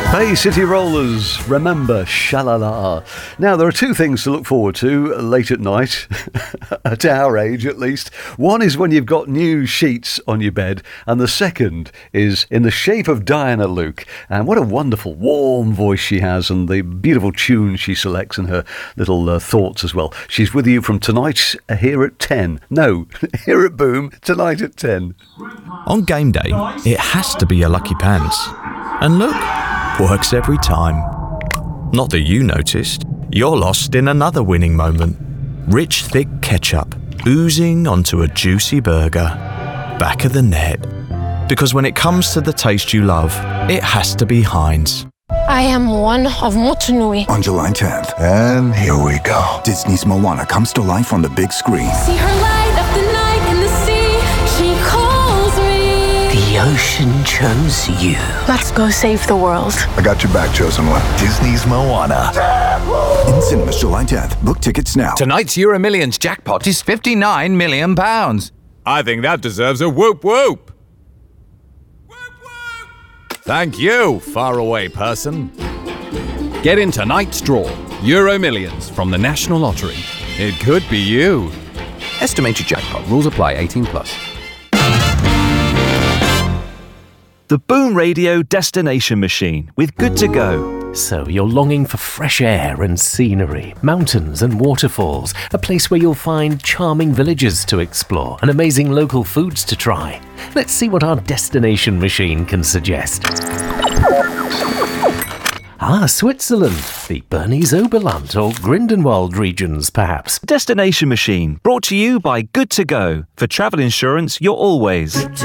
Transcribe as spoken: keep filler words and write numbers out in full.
Bay City Rollers, remember, shalala. Now, there are two things to look forward to late at night, at our age at least. One is when you've got new sheets on your bed, and the second is In the Shape of Diana, Luke. And what a wonderful, warm voice she has, and the beautiful tune she selects and her little uh, thoughts as well. She's with you from tonight uh, here at ten. No, here at Boom, tonight at ten. On game day, it has to be your lucky pants. And look, works every time. Not that you noticed. You're lost in another winning moment. Rich, thick ketchup oozing onto a juicy burger. Back of the net. Because when it comes to the taste you love, it has to be Heinz. I am one of Motunui. On July tenth. And here we go. Disney's Moana comes to life on the big screen. See her light up the night in the sea. She calls me. The ocean chose you. Let's go save the world. I got your back, chosen one. Disney's Moana. In cinemas July tenth. Book tickets now. Tonight's Euro Millions jackpot is fifty-nine million pounds. I think that deserves a whoop whoop. Thank you, faraway person. Get in tonight's draw. Euro Millions from the National Lottery. It could be you. Estimated jackpot. Rules apply. eighteen plus. The Boom Radio Destination Machine with Good to Go. So you're longing for fresh air and scenery, mountains and waterfalls, a place where you'll find charming villages to explore and amazing local foods to try. Let's see what our destination machine can suggest. Ah, Switzerland, the Bernese Oberland or Grindelwald regions, perhaps. Destination Machine, brought to you by Good to Go. For travel insurance, you're always